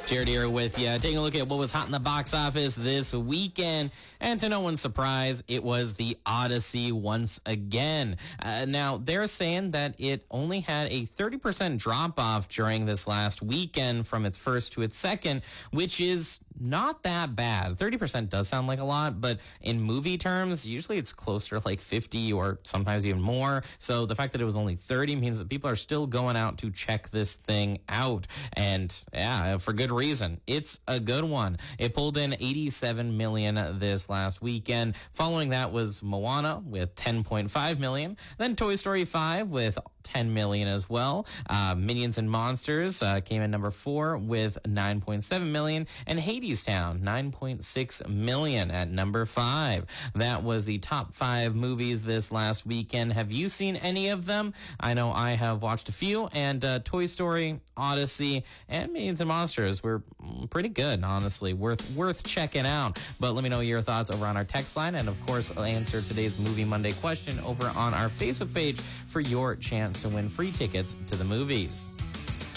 Jared here with you, taking a look at what was hot in the box office this weekend. And to no one's surprise, it was The Odyssey once again. Now, they're saying that it only had a 30% drop-off during this last weekend from its first to its second, which is not that bad. 30% does sound like a lot, but in movie terms, usually it's closer to like 50 or sometimes even more. So the fact that it was only 30 means that people are still going out to check this thing out. And yeah, for good reason. It's a good one. It pulled in $87 million this last weekend. Following that was Moana with $10.5 million. Then Toy Story 5 with $10 million as well. Minions and Monsters came in number 4 with $9.7 million. And Hadestown, $9.6 million at number 5. That was the top 5 movies this last weekend. Have you seen any of them? I know I have watched a few, and Toy Story, Odyssey, and Minions and Monsters were pretty good, honestly. Worth checking out. But let me know your thoughts over on our text line, and of course, I'll answer today's Movie Monday question over on our Facebook page for your chance to win free tickets to the movies.